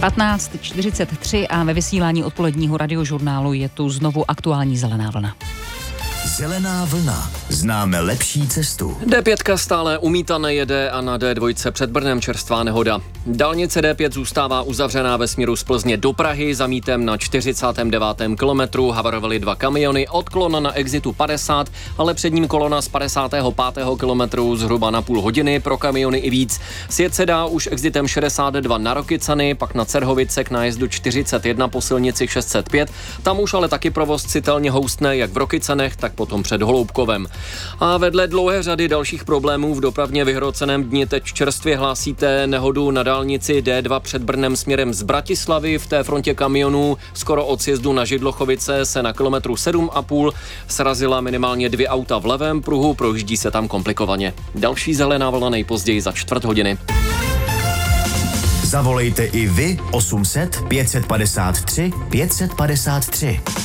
15:43 a ve vysílání odpoledního radiožurnálu je tu znovu aktuální zelená vlna. Zelená vlna. Známe lepší cestu. D5 stále umíta nejede a na D2 před Brnem čerstvá nehoda. Dálnice D5 zůstává uzavřená ve směru z Plzně do Prahy. Za mítem na 49. kilometru havarovaly 2 kamiony. Odklon na exitu 50, ale před ním kolona z 55. kilometru zhruba na půl hodiny, pro kamiony i víc. Sjet se dá už exitem 62 na Rokycany, pak na Cerhovice k nájezdu 41 po silnici 605. Tam už ale taky provoz citelně houstne jak v Rokycanech, tak potom před Holoubkovem. A vedle dlouhé řady dalších problémů v dopravně vyhroceném dni teď čerstvě hlásíte nehodu na dálnici D2 před Brnem směrem z Bratislavy. V té frontě kamionů skoro od sjezdu na Židlochovice se na kilometru 7,5 srazila minimálně 2 auta v levém pruhu, projíždí se tam komplikovaně. Další zelená vlna nejpozději za 1/4 hodiny. Zavolejte i vy 800 553 553.